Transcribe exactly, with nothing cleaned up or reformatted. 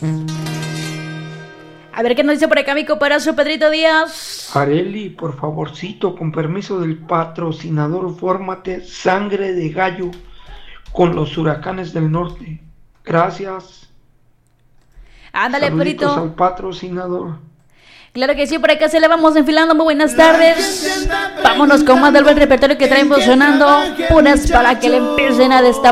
A ver qué nos dice por acá mi cooperazo Pedrito Díaz. Areli, por favorcito, con permiso del patrocinador, fórmate Sangre de Gallo con los Huracanes del Norte. Gracias. Ándale, Saluditos Pedrito. al patrocinador. Claro que sí, por acá se le vamos enfilando. Muy buenas tardes. Vámonos con más del buen repertorio que traemos sonando. Puras para que le empiecen a destapar.